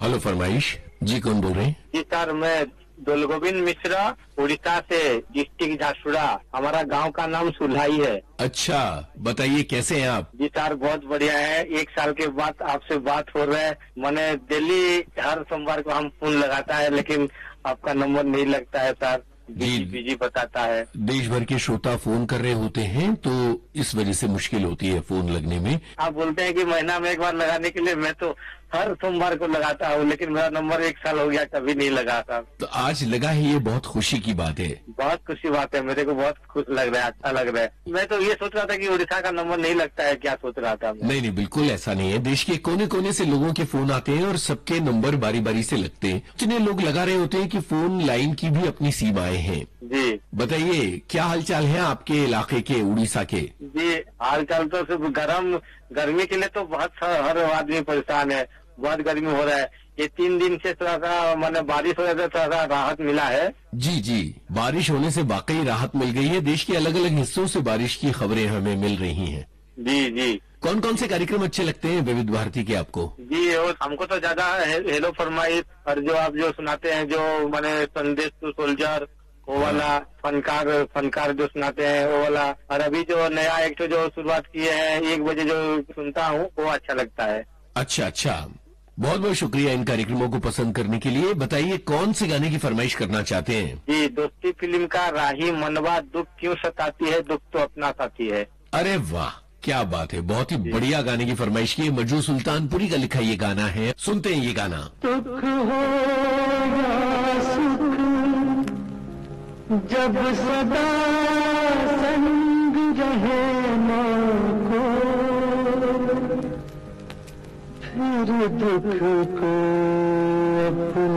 Hello फरमाइश जी, कौन बोल रहे हैं? जी सर, मैं दौलगोविंद मिश्रा, उड़ीसा से, डिस्ट्रिक्ट झारसुगुड़ा। हमारा गांव का नाम सुल्हाई है। अच्छा, बताइए कैसे हैं आप? जी सर, बहुत बढ़िया है। 1 साल के बाद आपसे बात हो रहा है। मैंने डेली हर सोमवार को हम फोन लगाता है, लेकिन आपका नंबर नहीं लगता है सर, बिजी बताता है। देश भर के श्रोता फोन कर रहे होते हैं, तो इस वजह से मुश्किल होती है फोन लगने में। आप बोलते हैं कि महीना में एक बार लगाने के लिए, मैं तो हर सोमवार को लगाता हूँ, लेकिन मेरा नंबर 1 साल हो गया, कभी नहीं लगा सर। तो आज लगा है, ये बहुत खुशी की बात है। बहुत खुशी बात है, मेरे को बहुत खुश लग रहा है, अच्छा लग रहा है। मैं तो ये सोच रहा था कि उड़ीसा का नंबर नहीं लगता है, क्या सोच रहा था मैं। नहीं, बिल्कुल ऐसा नहीं है। देश के कोने कोने से लोगों के फोन आते हैं और सबके नंबर बारी बारी से लगते हैं। जितने लोग लगा रहे होते हैं कि फोन लाइन की भी अपनी सीमाएं हैं। जी बताइए, क्या हालचाल है आपके इलाके के, उड़ीसा के? जी, हालचाल तो सिर्फ गर्मी के लिए तो बहुत हर आदमी परेशान है। बहुत गर्मी हो रहा है। ये 3 दिन से थोड़ा सा मैंने बारिश हो रहा था, थोड़ा सा राहत मिला है। जी, बारिश होने से वाकई राहत मिल गई है। देश के अलग अलग हिस्सों से बारिश की खबरें हमें मिल रही हैं। जी। कौन कौन से कार्यक्रम अच्छे लगते हैं विविध भारती के आपको? जी, और हमको तो ज्यादा हेलो फरमाइश, और जो आप जो सुनाते हैं, जो मैंने संदेश टू सोल्जर, वो वाला फनकार जो सुनाते हैं, वो वाला। और अभी जो नया एक जो शुरुआत किए हैं, 1 बजे जो सुनता हूँ, वो अच्छा लगता है। अच्छा, बहुत बहुत शुक्रिया इन कार्यक्रमों को पसंद करने के लिए। बताइए, कौन से गाने की फरमाइश करना चाहते हैं? जी, दोस्ती फिल्म का राही मनवा, दुख क्यों सताती है, दुख तो अपना साथी है। अरे वाह, क्या बात है, बहुत ही बढ़िया गाने की फरमाइश की है। मजरू सुल्तानपुरी का लिखा ये गाना है, सुनते हैं ये गाना। दुख हो या सुख, जब सदा संग रहे माँ को, फिर दुख को अपना